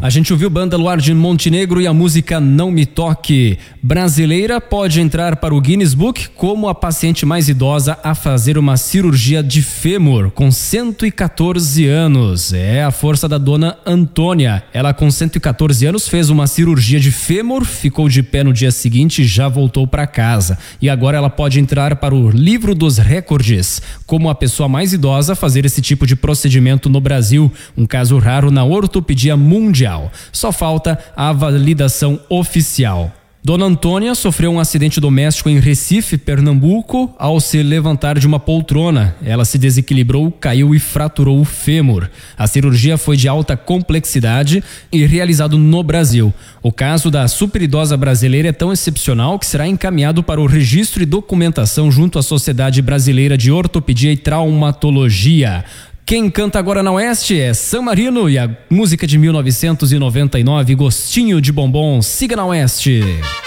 A gente ouviu Banda Luar de Montenegro e a música Não Me Toque. Brasileira pode entrar para o Guinness Book como a paciente mais idosa a fazer uma cirurgia de fêmur com 114 anos. É a força da dona Antônia. Ela com 114 anos fez uma cirurgia de fêmur, ficou de pé no dia seguinte e já voltou para casa. E agora ela pode entrar para o livro dos recordes como a pessoa mais idosa a fazer esse tipo de procedimento no Brasil. Um caso raro na ortopedia mundial. Só falta a validação oficial. Dona Antônia sofreu um acidente doméstico em Recife, Pernambuco, ao se levantar de uma poltrona. Ela se desequilibrou, caiu e fraturou o fêmur. A cirurgia foi de alta complexidade e realizado no Brasil. O caso da superidosa brasileira é tão excepcional que será encaminhado para o registro e documentação junto à Sociedade Brasileira de Ortopedia e Traumatologia. Quem canta agora na Oeste é San Marino e a música de 1999, Gostinho de Bombom. Siga na Oeste.